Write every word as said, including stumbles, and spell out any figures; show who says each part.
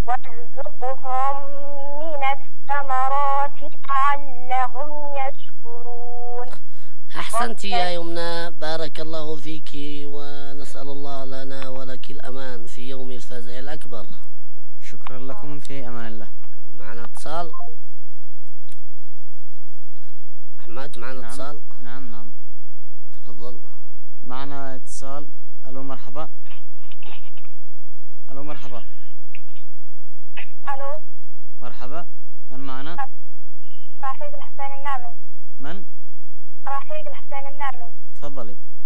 Speaker 1: وارزقهم من الثمرات لعلهم يشكرون.
Speaker 2: أحسنت يا يمنى، بارك الله فيك، ونسأل الله لنا ولك الأمان في يوم الفزع الأكبر.
Speaker 3: شكرا لكم، في أمان الله.
Speaker 2: معنا اتصال. أحمد معنا
Speaker 3: نعم.
Speaker 2: اتصال.
Speaker 3: نعم نعم
Speaker 2: تفضل.
Speaker 3: معنا اتصال. ألو مرحبا. ألو مرحبا.
Speaker 1: ألو
Speaker 3: مرحبا، من معنا؟
Speaker 1: رحيق الحسين النعمي.
Speaker 3: من؟
Speaker 1: رحيق الحسين النعمي.
Speaker 3: تفضلي.